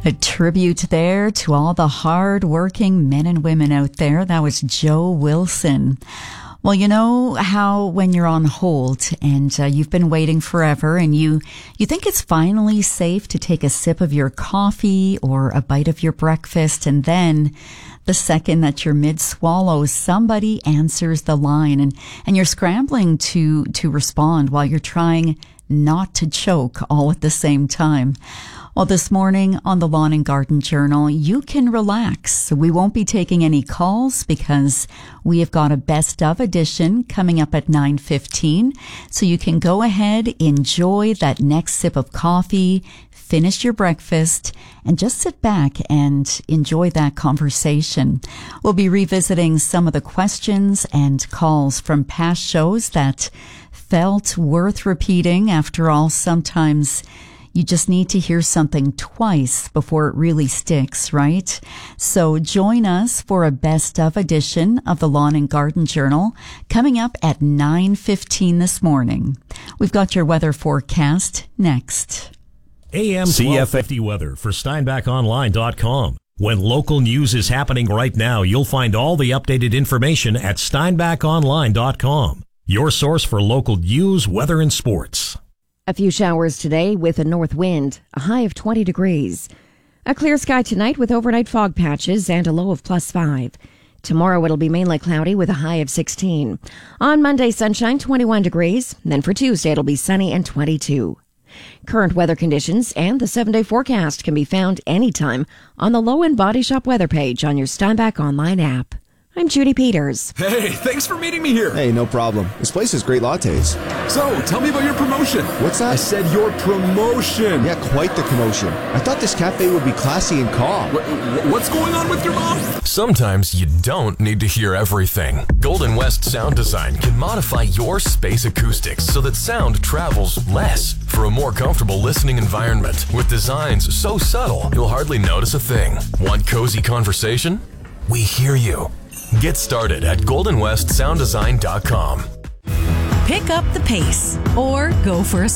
A tribute there to all the hard-working men and women out there. That was Joe Wilson. Well, you know how when you're on hold and you've been waiting forever and you think it's finally safe to take a sip of your coffee or a bite of your breakfast, and then the second that you're mid-swallow, somebody answers the line and you're scrambling to respond while you're trying not to choke all at the same time. Well, this morning on the Lawn and Garden Journal, you can relax. We won't be taking any calls because we have got a best of edition coming up at 9:15. So you can go ahead, enjoy that next sip of coffee, finish your breakfast, and just sit back and enjoy that conversation. We'll be revisiting some of the questions and calls from past shows that felt worth repeating. After all, sometimes you just need to hear something twice before it really sticks, right? So join us for a best of edition of the Lawn and Garden Journal coming up at 9:15 this morning. We've got your weather forecast next. AM 1250 weather for SteinbachOnline.com. When local news is happening right now, you'll find all the updated information at SteinbachOnline.com. Your source for local news, weather, and sports. A few showers today with a north wind, a high of 20 degrees. A clear sky tonight with overnight fog patches and a low of +5. Tomorrow it'll be mainly cloudy with a high of 16. On Monday, sunshine, 21 degrees. Then for Tuesday, it'll be sunny and 22. Current weather conditions and the 7-day forecast can be found anytime on the Low End Body Shop weather page on your Steinbach Online app. I'm Judy Peters. Hey, thanks for meeting me here. Hey, no problem. This place has great lattes. So, tell me about your promotion. What's that? I said your promotion. Yeah, quite the commotion. I thought this cafe would be classy and calm. What's going on with your mom? Sometimes you don't need to hear everything. Golden West Sound Design can modify your space acoustics so that sound travels less for a more comfortable listening environment. With designs so subtle, you'll hardly notice a thing. Want cozy conversation? We hear you. Get started at goldenwestsounddesign.com. Pick up the pace or go for a